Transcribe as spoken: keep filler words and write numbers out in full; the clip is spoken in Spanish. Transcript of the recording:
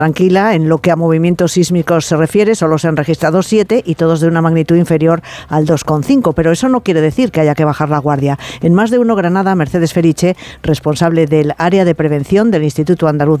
Tranquila, en lo que a movimientos sísmicos se refiere, solo se han registrado siete y todos de una magnitud inferior al dos coma cinco, pero eso no quiere decir que haya que bajar la guardia. En Más de Uno Granada, Mercedes Feriche, responsable del área de prevención del Instituto Andaluz